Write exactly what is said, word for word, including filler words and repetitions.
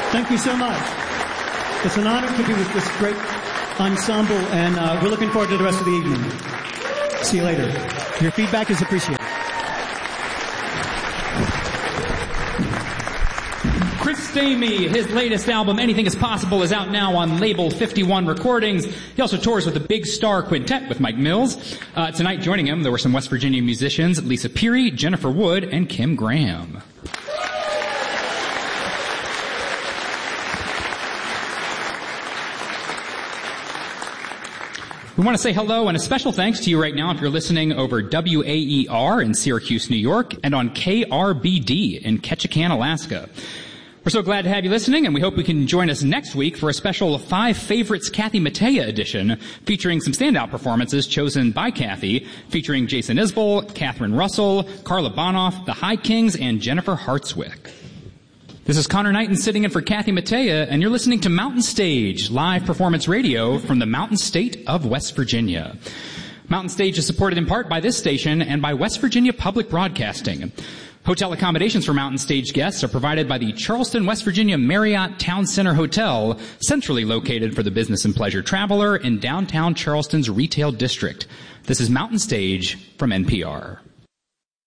Thank you so much. It's an honor to be with this great ensemble, and uh, we're looking forward to the rest of the evening. See you later. Your feedback is appreciated. Chris Stamey, his latest album, Anything Is Possible, is out now on Label fifty-one Recordings. He also tours with the Big Star Quintet with Mike Mills. Uh, tonight joining him, there were some West Virginia musicians, Lisa Peary, Jennifer Wood, and Kim Graham. We want to say hello and a special thanks to you right now if you're listening over W A E R in Syracuse, New York, and on K R B D in Ketchikan, Alaska. We're so glad to have you listening, and we hope you can join us next week for a special Five Favorites Kathy Mattea edition featuring some standout performances chosen by Kathy, featuring Jason Isbell, Catherine Russell, Carla Bonoff, the High Kings, and Jennifer Hartswick. This is Connor Knighton sitting in for Kathy Mattea, and you're listening to Mountain Stage, live performance radio from the Mountain State of West Virginia. Mountain Stage is supported in part by this station and by West Virginia Public Broadcasting. Hotel accommodations for Mountain Stage guests are provided by the Charleston, West Virginia Marriott Town Center Hotel, centrally located for the business and pleasure traveler in downtown Charleston's retail district. This is Mountain Stage from N P R.